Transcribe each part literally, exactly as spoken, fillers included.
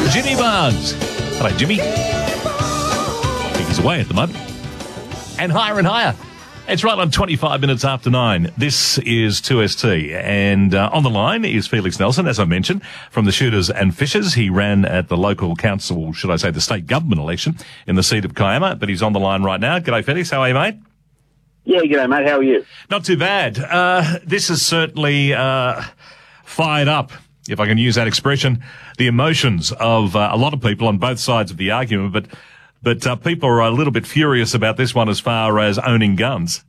Jimmy Barnes. Hello, Jimmy. I think he's away at the moment. And higher and higher. It's right on twenty-five minutes after nine. This is two S T. And uh, on the line is Felix Nelson, as I mentioned, from the Shooters and Fishers. He ran at the local council, should I say, the state government election in the seat of Kiama, but he's on the line right now. G'day, Felix. How are you, mate? Yeah, g'day, mate. How are you? Not too bad. Uh, this is certainly uh, fired up, if I can use that expression, the emotions of uh, a lot of people on both sides of the argument, but but uh, people are a little bit furious about this one as far as owning guns.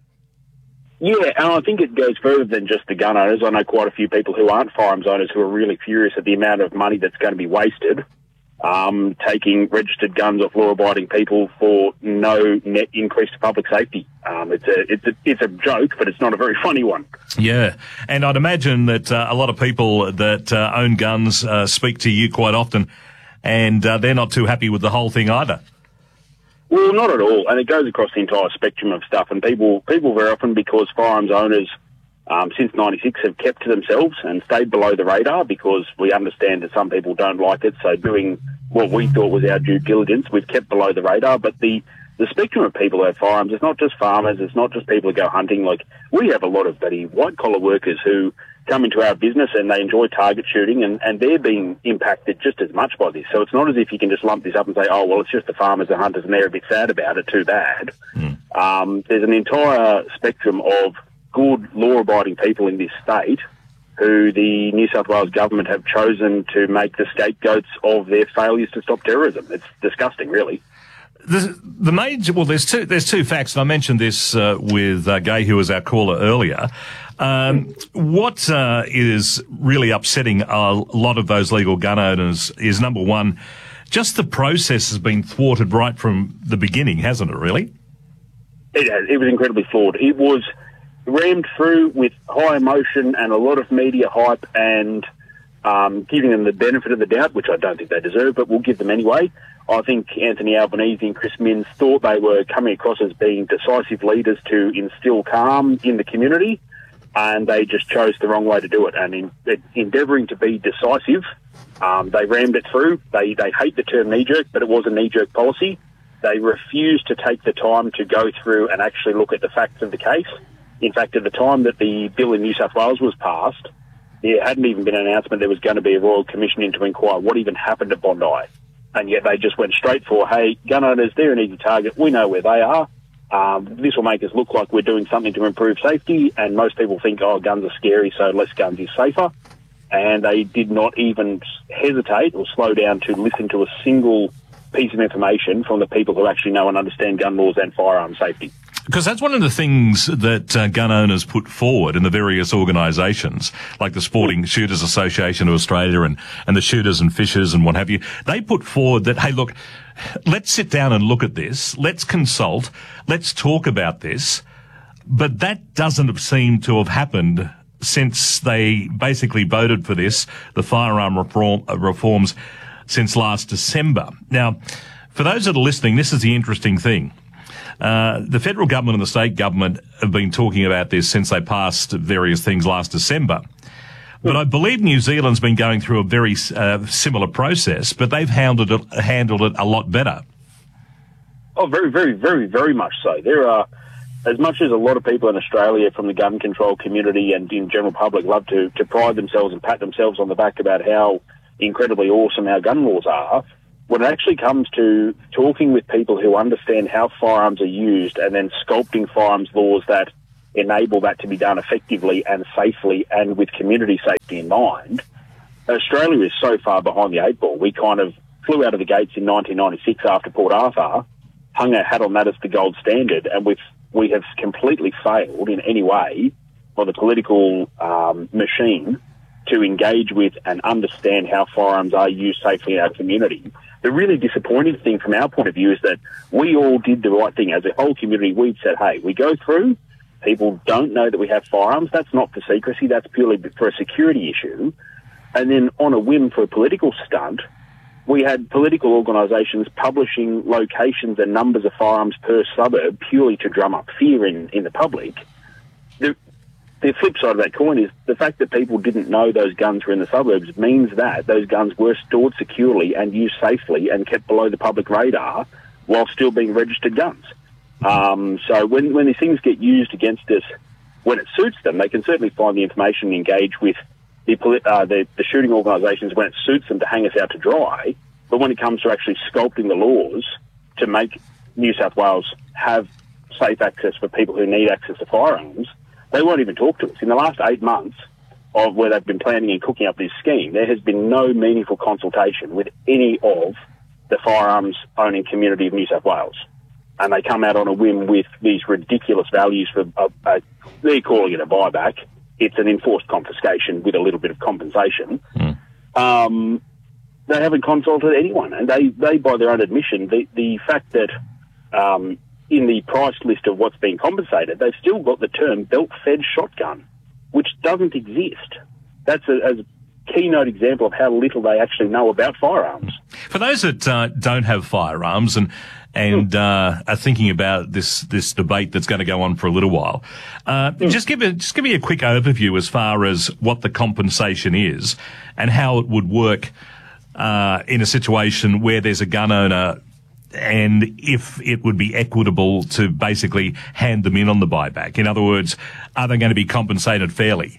Yeah, and I think it goes further than just the gun owners. I know quite a few people who aren't firearms owners who are really furious at the amount of money that's going to be wasted um, taking registered guns off law-abiding people for no net increase to public safety. Um, it's a it's a it's a joke, but it's not a very funny one. Yeah, and I'd imagine that uh, a lot of people that uh, own guns uh, speak to you quite often, and uh, they're not too happy with the whole thing either. Well, not at all, and it goes across the entire spectrum of stuff. And people people very often, because firearms owners um, since ninety-six have kept to themselves and stayed below the radar, because we understand that some people don't like it. So doing what we thought was our due diligence, we've kept below the radar. But the The spectrum of people who have firearms, it's not just farmers, it's not just people who go hunting. Like, we have a lot of bloody white-collar workers who come into our business and they enjoy target shooting, and, and they're being impacted just as much by this. So it's not as if you can just lump this up and say, oh, well, it's just the farmers and hunters and they're a bit sad about it, too bad. Mm. Um, there's an entire spectrum of good, law-abiding people in this state who the New South Wales government have chosen to make the scapegoats of their failures to stop terrorism. It's disgusting, really. The, the major, well, there's two, there's two facts, and I mentioned this uh, with uh, Gay, who was our caller earlier. Um, what uh, is really upsetting a lot of those legal gun owners is, number one, just the process has been thwarted right from the beginning, hasn't it, really? It has. It was incredibly flawed. It was rammed through with high emotion and a lot of media hype and um, giving them the benefit of the doubt, which I don't think they deserve, but we'll give them anyway. I think Anthony Albanese and Chris Minns thought they were coming across as being decisive leaders to instill calm in the community, and they just chose the wrong way to do it. And in, in endeavouring to be decisive, um, they rammed it through. They, they hate the term knee-jerk, but it was a knee-jerk policy. They refused to take the time to go through and actually look at the facts of the case. In fact, at the time that the bill in New South Wales was passed, there hadn't even been an announcement there was going to be a Royal Commission into inquire what even happened at Bondi. And yet they just went straight for, hey, gun owners, they're an easy target. We know where they are. Um, this will make us look like we're doing something to improve safety. And most people think, oh, guns are scary, so less guns is safer. And they did not even hesitate or slow down to listen to a single piece of information from the people who actually know and understand gun laws and firearm safety. Because that's one of the things that uh, gun owners put forward in the various organisations, like the Sporting Shooters Association of Australia and, and the Shooters and Fishers and what have you. They put forward that, hey, look, let's sit down and look at this. Let's consult. Let's talk about this. But that doesn't seem to have happened since they basically voted for this, the firearm reform, uh, reforms, since last December. Now, for those that are listening, this is the interesting thing. Uh, the federal government and the state government have been talking about this since they passed various things last December. But I believe New Zealand's been going through a very uh, similar process, but they've handled it, handled it a lot better. Oh, very, very, very, very much so. There are, as much as a lot of people in Australia from the gun control community and in general public love to, to pride themselves and pat themselves on the back about how incredibly awesome our gun laws are, when it actually comes to talking with people who understand how firearms are used and then sculpting firearms laws that enable that to be done effectively and safely and with community safety in mind, Australia is so far behind the eight ball. We kind of flew out of the gates in nineteen ninety-six after Port Arthur, hung our hat on that as the gold standard, and we've, we have completely failed in any way for the political um, machine to engage with and understand how firearms are used safely in our community. The really disappointing thing from our point of view is that we all did the right thing. As a whole community, we've said, hey, we go through, people don't know that we have firearms. That's not for secrecy. That's purely for a security issue. And then on a whim for a political stunt, we had political organisations publishing locations and numbers of firearms per suburb purely to drum up fear in, in the public. The, the flip side of that coin is the fact that people didn't know those guns were in the suburbs means that those guns were stored securely and used safely and kept below the public radar while still being registered guns. Um, so when, when these things get used against us, when it suits them, they can certainly find the information and engage with the, uh, the, the shooting organisations when it suits them to hang us out to dry. But when it comes to actually sculpting the laws to make New South Wales have safe access for people who need access to firearms, they won't even talk to us. In the last eight months of where they've been planning and cooking up this scheme, there has been no meaningful consultation with any of the firearms owning community of New South Wales. And they come out on a whim with these ridiculous values for, uh, uh, they're calling it a buyback. It's an enforced confiscation with a little bit of compensation. Mm. Um, they haven't consulted anyone. And they, they by their own admission, the, the fact that um, in the price list of what's being compensated, they've still got the term belt-fed shotgun, which doesn't exist. That's a, a keynote example of how little they actually know about firearms. For those that uh, don't have firearms and and uh, are thinking about this this debate that's going to go on for a little while, uh, mm. just give it, just give me a quick overview as far as what the compensation is and how it would work uh, in a situation where there's a gun owner, and if it would be equitable to basically hand them in on the buyback. In other words, are they going to be compensated fairly?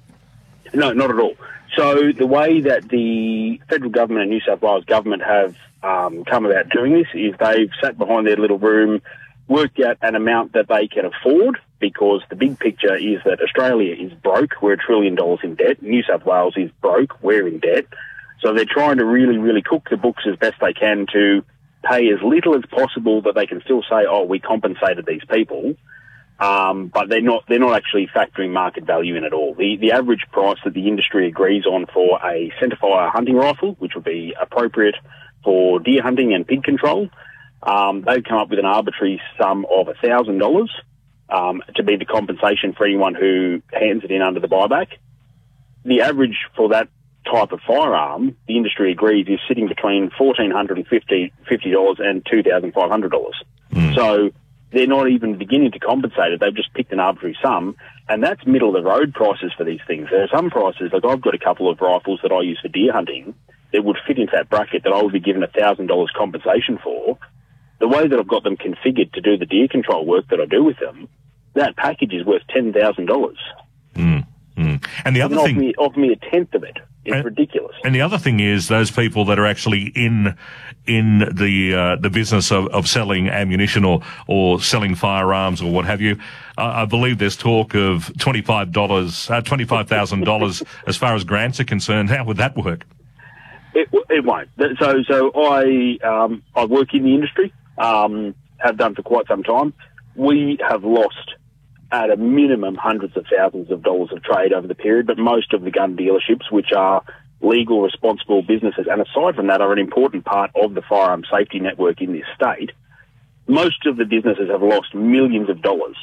No, not at all. So the way that the federal government and New South Wales government have um, come about doing this is they've sat behind their little room, worked out an amount that they can afford, because the big picture is that Australia is broke. We're a trillion dollars in debt. New South Wales is broke. We're in debt. So they're trying to really, really cook the books as best they can to pay as little as possible that they can still say, oh, we compensated these people. Um, but they're not, they're not actually factoring market value in at all. The, the average price that the industry agrees on for a centerfire hunting rifle, which would be appropriate for deer hunting and pig control, um, they've come up with an arbitrary sum of one thousand dollars, um, to be the compensation for anyone who hands it in under the buyback. The average for that type of firearm, the industry agrees, is sitting between one thousand four hundred fifty dollars and two thousand five hundred dollars. Mm. So they're not even beginning to compensate it. They've just picked an arbitrary sum, and that's middle-of-the-road prices for these things. There are some prices, like I've got a couple of rifles that I use for deer hunting that would fit into that bracket that I would be given one thousand dollars compensation for. The way that I've got them configured to do the deer control work that I do with them, that package is worth ten thousand dollars. Mm. Mm. And the other and thing... Offer me, offer me a tenth of it. It's and, ridiculous. And the other thing is those people that are actually in in the uh, the business of, of selling ammunition or, or selling firearms or what have you. Uh, I believe there's talk of twenty-five dollars, uh, twenty-five thousand dollars as far as grants are concerned. How would that work? It, it won't. So so I um, I work in the industry, um, have done for quite some time. We have lost at a minimum hundreds of thousands of dollars of trade over the period, but most of the gun dealerships, which are legal, responsible businesses, and aside from that are an important part of the firearm safety network in this state, most of the businesses have lost millions of dollars.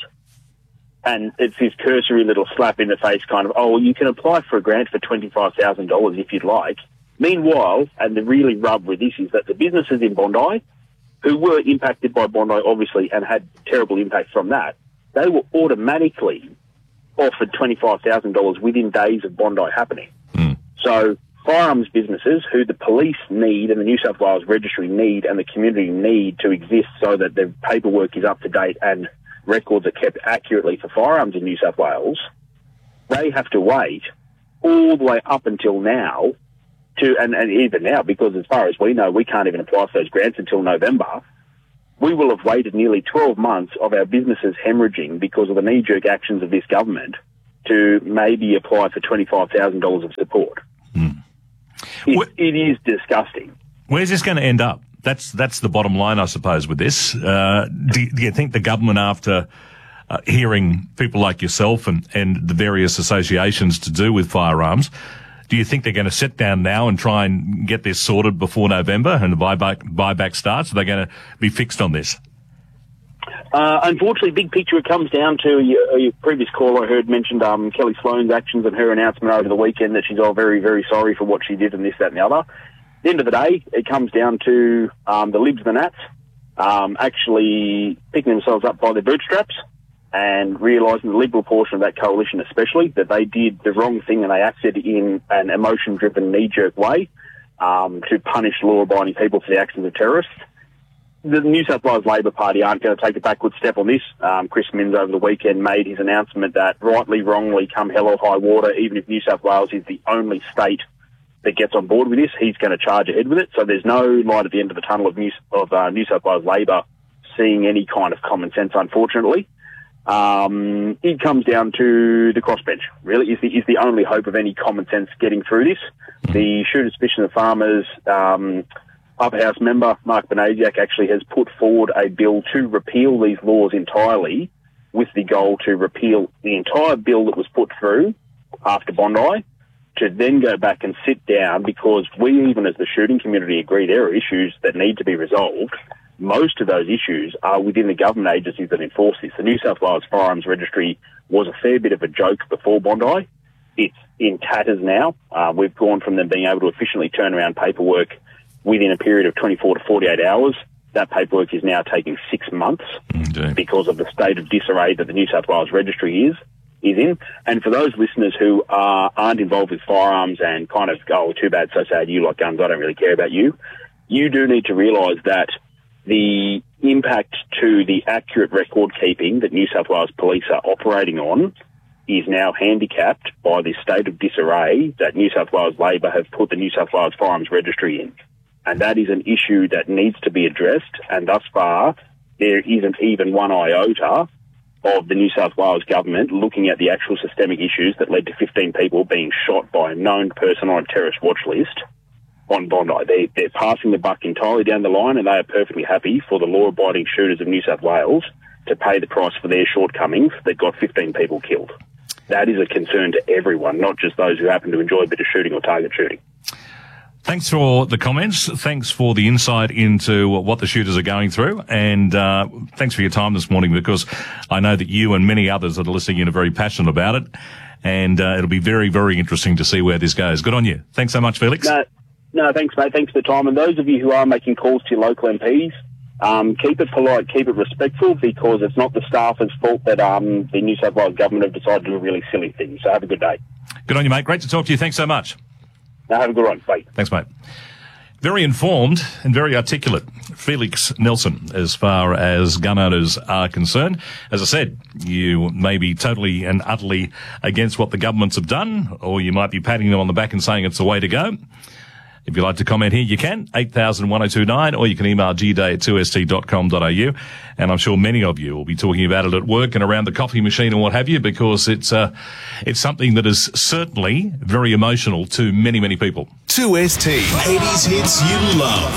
And it's this cursory little slap in the face kind of, oh, well, you can apply for a grant for twenty-five thousand dollars if you'd like. Meanwhile, and the really rub with this is that the businesses in Bondi, who were impacted by Bondi, obviously, and had terrible impact from that, they were automatically offered twenty-five thousand dollars within days of Bondi happening. Mm. So firearms businesses who the police need and the New South Wales Registry need and the community need to exist so that their paperwork is up to date and records are kept accurately for firearms in New South Wales, they have to wait all the way up until now to, and, and even now, because as far as we know, we can't even apply for those grants until November. We will have waited nearly twelve months of our businesses hemorrhaging because of the knee-jerk actions of this government to maybe apply for twenty-five thousand dollars of support. Mm. It, it is disgusting. Where's this going to end up? That's that's the bottom line, I suppose, with this. Uh, do, do you think the government, after uh, hearing people like yourself and, and the various associations to do with firearms, do you think they're going to sit down now and try and get this sorted before November and the buyback, buyback starts? Are they going to be fixed on this? Uh, unfortunately, big picture, it comes down to your, your previous call I heard mentioned um, Kelly Sloan's actions and her announcement over the weekend that she's all very, very sorry for what she did and this, that and the other. At the end of the day, it comes down to um, the Libs and the Nats um, actually picking themselves up by their bootstraps and realising the Liberal portion of that coalition especially, that they did the wrong thing and they acted in an emotion-driven, knee-jerk way um, to punish law-abiding people for the actions of terrorists. The New South Wales Labor Party aren't going to take a backward step on this. Um, Chris Minns over the weekend made his announcement that rightly, wrongly, come hell or high water, even if New South Wales is the only state that gets on board with this, he's going to charge ahead with it. So there's no light at the end of the tunnel of New, of, uh, New South Wales Labor seeing any kind of common sense, unfortunately. Um, it comes down to the crossbench, really, is the, is the only hope of any common sense getting through this. The Shooters, Fishers and Farmers um, Upper House member, Mark Benasiak, actually has put forward a bill to repeal these laws entirely, with the goal to repeal the entire bill that was put through after Bondi, to then go back and sit down, because we, even as the shooting community, agree there are issues that need to be resolved. Most of those issues are within the government agencies that enforce this. The New South Wales Firearms Registry was a fair bit of a joke before Bondi. It's in tatters now. Uh, we've gone from them being able to efficiently turn around paperwork within a period of twenty-four to forty-eight hours. That paperwork is now taking six months Indeed. Because of the state of disarray that the New South Wales Registry is is in. And for those listeners who are, aren't involved with firearms and kind of go, oh, too bad, so sad, you like guns, I don't really care about you, you do need to realise that the impact to the accurate record keeping that New South Wales Police are operating on is now handicapped by the state of disarray that New South Wales Labor have put the New South Wales Firearms Registry in. And that is an issue that needs to be addressed. And thus far, there isn't even one iota of the New South Wales government looking at the actual systemic issues that led to fifteen people being shot by a known person on a terrorist watch list on Bondi. They, they're passing the buck entirely down the line, and they are perfectly happy for the law-abiding shooters of New South Wales to pay the price for their shortcomings that got fifteen people killed. That is a concern to everyone, not just those who happen to enjoy a bit of shooting or target shooting. Thanks for the comments. Thanks for the insight into what the shooters are going through. And uh, thanks for your time this morning, because I know that you and many others that are listening in are very passionate about it. And uh, it'll be very, very interesting to see where this goes. Good on you. Thanks so much, Felix. No, no, thanks, mate. Thanks for the time. And those of you who are making calls to your local M Ps, um, keep it polite, keep it respectful, because it's not the staffers' fault that um, the New South Wales government have decided to do a really silly thing. So have a good day. Good on you, mate. Great to talk to you. Thanks so much. Now, have a good one. Bye. Thanks, mate. Very informed and very articulate, Felix Nelson, as far as gun owners are concerned. As I said, you may be totally and utterly against what the governments have done, or you might be patting them on the back and saying it's the way to go. If you'd like to comment here, you can, eight thousand one oh two nine, or you can email g day at two s t dot com dot a u. And I'm sure many of you will be talking about it at work and around the coffee machine and what have you, because it's uh, it's something that is certainly very emotional to many, many people. two S T, eighties hits you love.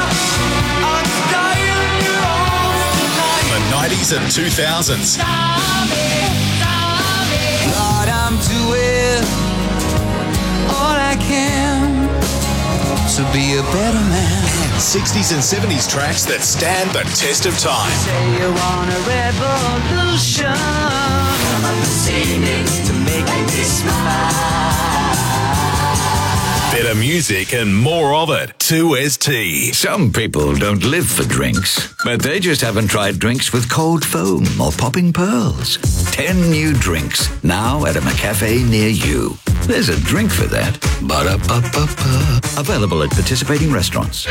The nineties and two thousands. Lord, I'm doing all I can to be a better man. And sixties and seventies tracks that stand the test of time. Say you want a revolution. I'm singing to make me smile. Better music and more of it. two S T. Some people don't live for drinks, but they just haven't tried drinks with cold foam or popping pearls. Ten new drinks now at a McCafe near you. There's a drink for that. Ba-da-ba-ba-ba. Available at participating restaurants.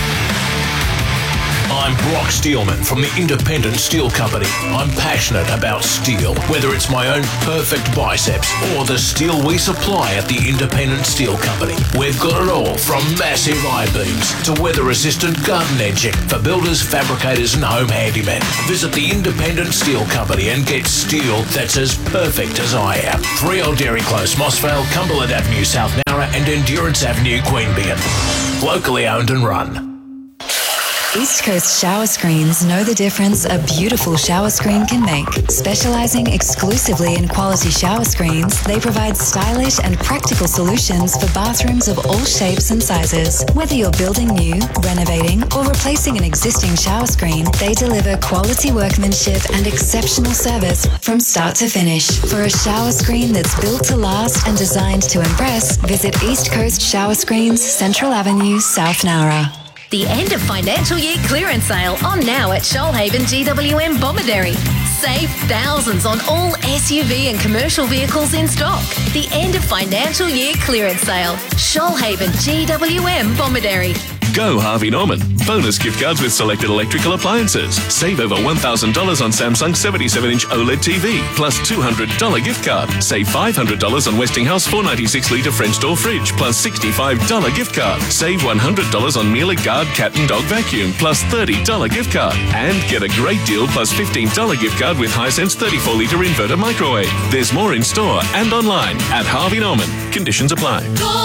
I'm Brock Steelman from the Independent Steel Company. I'm passionate about steel, whether it's my own perfect biceps or the steel we supply at the Independent Steel Company. We've got it all, from massive I-beams to weather-resistant garden edging for builders, fabricators and home handymen. Visit the Independent Steel Company and get steel that's as perfect as I am. three L Dairy Close, Mossvale, Cumberland Avenue, South Nowra and Endurance Avenue, Queanbeyan. Locally owned and run. East Coast Shower Screens know the difference a beautiful shower screen can make. Specializing exclusively in quality shower screens, they provide stylish and practical solutions for bathrooms of all shapes and sizes. Whether you're building new, renovating, or replacing an existing shower screen, they deliver quality workmanship and exceptional service from start to finish. For a shower screen that's built to last and designed to impress, visit East Coast Shower Screens, Central Avenue, South Nowra. The end of financial year clearance sale on now at Shoalhaven G W M Bomaderry. Save thousands on all S U V and commercial vehicles in stock. The end of financial year clearance sale. Shoalhaven G W M Bomaderry. Go Harvey Norman. Bonus gift cards with selected electrical appliances. Save over one thousand dollars on Samsung seventy-seven inch OLED T V, plus two hundred dollars gift card. Save five hundred dollars on Westinghouse four ninety-six litre French door fridge, plus sixty-five dollars gift card. Save one hundred dollars on Miele Guard cat and dog vacuum, plus thirty dollars gift card. And get a great deal plus fifteen dollars gift card with Hisense thirty-four litre inverter microwave. There's more in store and online at Harvey Norman. Conditions apply.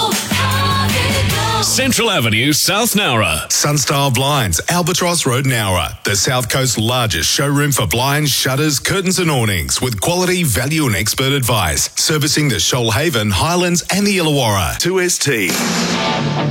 Central Avenue, South Nowra. Sunstyle Blinds, Albatross Road, Nowra. The South Coast's largest showroom for blinds, shutters, curtains and awnings with quality, value and expert advice. Servicing the Shoalhaven, Highlands and the Illawarra. two S T.